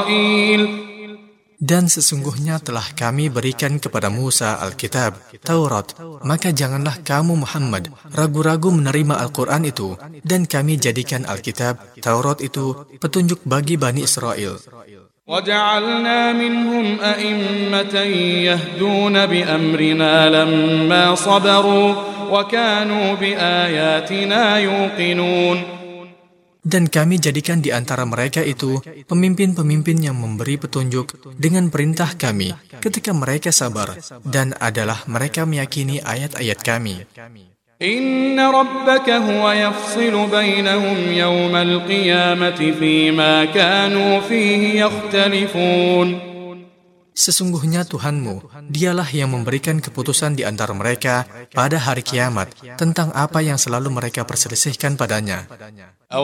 Dan sesungguhnya telah kami berikan kepada Musa Alkitab, Taurat, maka janganlah kamu Muhammad ragu-ragu menerima Al-Quran itu, dan kami jadikan Alkitab, Taurat itu petunjuk bagi Bani Israel. وَجَعَلْنَا مِنْهُمْ أَئِمَّةً يَهْدُونَ بِأَمْرِنَا لَمَّا صَبَرُوا وَكَانُوا بِآيَاتِنَا يُوقِنُونَ. Dan kami jadikan di antara mereka itu pemimpin-pemimpin yang memberi petunjuk dengan perintah kami ketika mereka sabar, dan adalah mereka meyakini ayat-ayat kami. Inna rabbaka huwa yafsilu bainahum yawmal qiyamati fima kanu fihi yakhtalifun. Sesungguhnya Tuhanmu, dialah yang memberikan keputusan di antara mereka pada hari kiamat tentang apa yang selalu mereka perselisihkan padanya.